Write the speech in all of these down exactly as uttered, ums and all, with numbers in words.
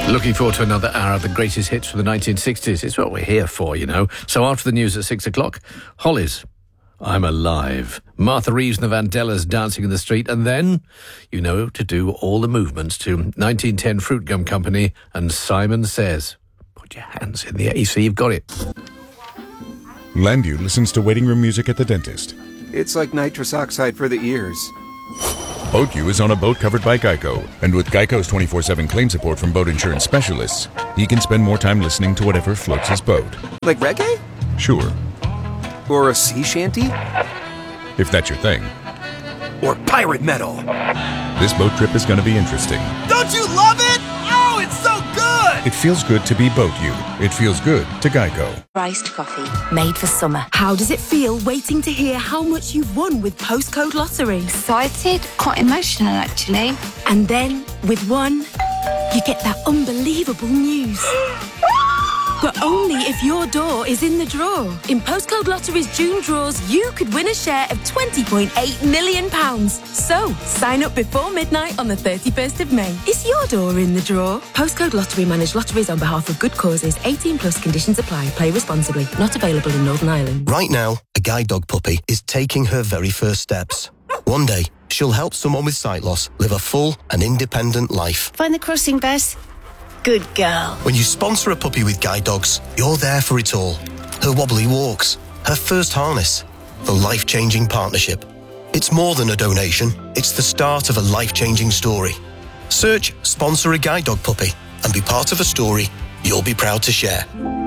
Looking forward to another hour of the greatest hits from the nineteen sixties. It's what we're here for, you know. So after the news at six o'clock, Hollies, I'm Alive. Martha Reeves and the Vandellas dancing in the street. And then, you know, to do all the movements to nineteen ten Fruit Gum Company and Simon Says. Put your hands in the air. You see, you've got it. Landview listens to waiting room music at the dentist. It's like nitrous oxide for the ears. BoatU is on a boat covered by Geico, and with Geico's twenty-four seven claim support from boat insurance specialists, he can spend more time listening to whatever floats his boat. Like reggae? Sure. Or a sea shanty? If that's your thing. Or pirate metal? This boat trip is going to be interesting. Don't you love it? Oh, it's so good! It feels good to be BoatU. It feels good to Geico. Iced coffee, made for summer. How does it feel waiting to hear how much you've won with Postcode Lottery? Excited, quite emotional actually. And then, with one, you get that unbelievable news. But only if your door is in the draw. In Postcode Lottery's June draws, you could win a share of twenty point eight million pounds. So, sign up before midnight on the thirty-first of May. Is your door in the draw? Postcode Lottery manage lotteries on behalf of good causes. eighteen plus conditions apply. Play responsibly. Not available in Northern Ireland. Right now, a guide dog puppy is taking her very first steps. One day, she'll help someone with sight loss live a full and independent life. Find the crossing, Bess. Good girl. When you sponsor a puppy with guide dogs, you're there for it all. Her wobbly walks, her first harness, the life-changing partnership. It's more than a donation, it's the start of a life-changing story. Search Sponsor a Guide Dog Puppy and be part of a story you'll be proud to share.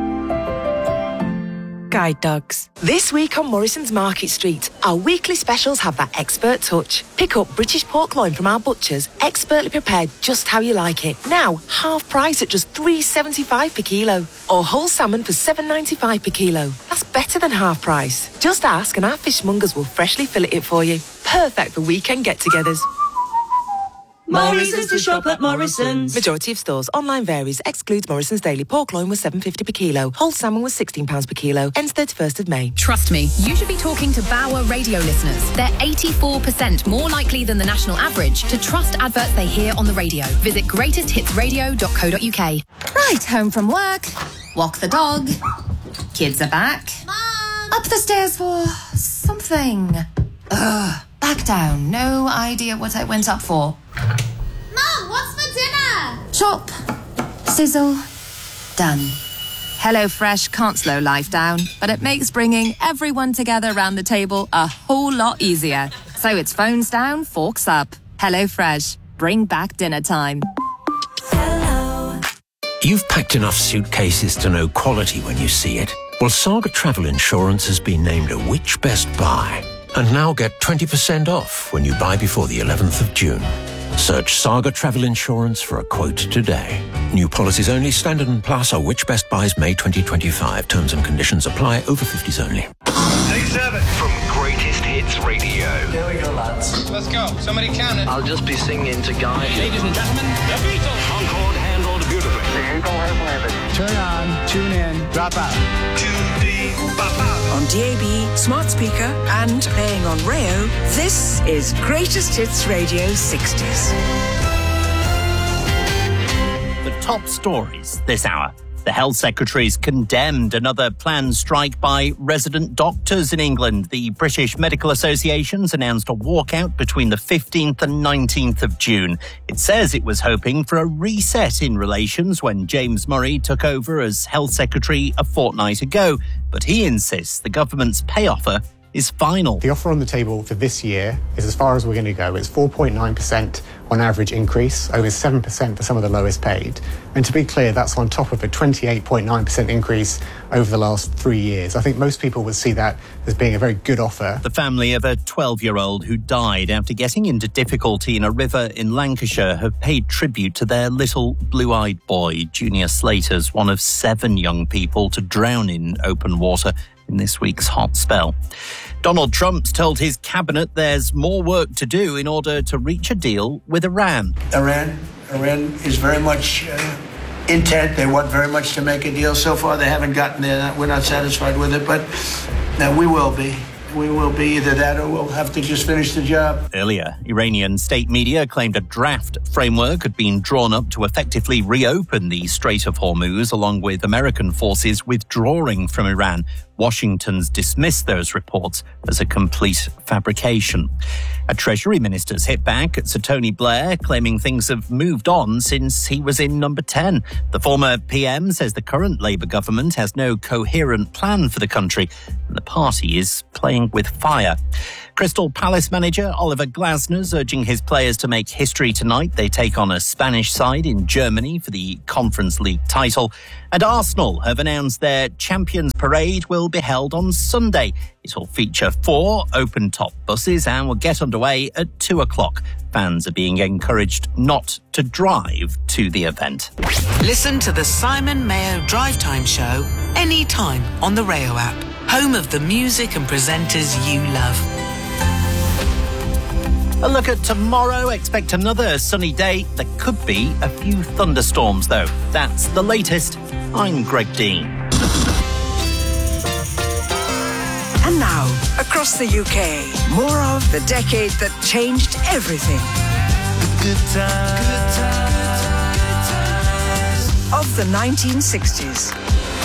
Guide dogs. This week on Morrison's Market Street, our weekly specials have that expert touch. Pick up British pork loin from our butchers, expertly prepared just how you like it. Now, half price at just three seventy-five per kilo. Or whole salmon for seven ninety-five per kilo. That's better than half price. Just ask and our fishmongers will freshly fillet it for you. Perfect for weekend get-togethers. Morrison's to shop at Morrison's. Majority of stores. Online varies. Excludes Morrison's Daily. Pork loin was seven fifty per kilo. Whole salmon was sixteen pounds per kilo. Ends thirty-first of May. Trust me, you should be talking to Bauer radio listeners. They're eighty-four percent more likely than the national average to trust adverts they hear on the radio. Visit greatest hits radio dot co dot uk. Right, home from work. Walk the dog. Kids are back. Mom! Up the stairs for something. Ugh. Back down. No idea what I went up for. Mom, what's for dinner? Chop. Sizzle. Done. HelloFresh can't slow life down, but it makes bringing everyone together round the table a whole lot easier. So it's phones down, forks up. HelloFresh. Bring back dinner time. Hello. You've packed enough suitcases to know quality when you see it. Well, Saga Travel Insurance has been named a Which Best Buy. And now get twenty percent off when you buy before the eleventh of June. Search Saga Travel Insurance for a quote today. New policies only. Standard and Plus are Which Best Buys May twenty twenty-five. Terms and conditions apply. Over fifties only. Take seven from Greatest Hits Radio. Here we go, lads. Let's go. Somebody count it. I'll just be singing to guide you. Ladies and gentlemen, the Beatles. Concord handled beautifully. The Eagle has landed. Turn on, tune in, drop out. Tune in, pop out. On D A B, smart speaker, and playing on Rayo, this is Greatest Hits Radio sixties. The top stories this hour. The Health Secretary's condemned another planned strike by resident doctors in England. The British Medical Association's announced a walkout between the fifteenth and nineteenth of June. It says it was hoping for a reset in relations when James Murray took over as Health Secretary a fortnight ago. But he insists the government's pay offer is final. The offer on the table for this year is as far as we're going to go. It's four point nine percent on average increase, over seven percent for some of the lowest paid. And to be clear, that's on top of a twenty-eight point nine percent increase over the last three years. I think most people would see that as being a very good offer. The family of a twelve-year-old who died after getting into difficulty in a river in Lancashire have paid tribute to their little blue-eyed boy. Junior Slater's one of seven young people to drown in open water in this week's hot spell. Donald Trump's told his cabinet there's more work to do in order to reach a deal with Iran. Iran, Iran is very much uh, intent. They want very much to make a deal. So far, they haven't gotten there. We're not satisfied with it, but now we will be. We will be either that or we'll have to just finish the job. Earlier, Iranian state media claimed a draft framework had been drawn up to effectively reopen the Strait of Hormuz, along with American forces withdrawing from Iran. Washington's dismissed those reports as a complete fabrication. A Treasury minister's hit back at Sir Tony Blair, claiming things have moved on since he was in number ten. The former P M says the current Labour government has no coherent plan for the country, and the party is playing with fire. Crystal Palace manager Oliver Glasner's urging his players to make history tonight. They take on a Spanish side in Germany for the Conference League title. And Arsenal have announced their Champions Parade will be held on Sunday. It will feature four open-top buses and will get underway at two o'clock. Fans are being encouraged not to drive to the event. Listen to the Simon Mayo Drive Time Show anytime on the Rayo app, home of the music and presenters you love. A look at tomorrow. Expect another sunny day. There could be a few thunderstorms, though. That's the latest. I'm Greg Dean. And now, across the U K, more of the decade that changed everything. Good times. Of the nineteen sixties.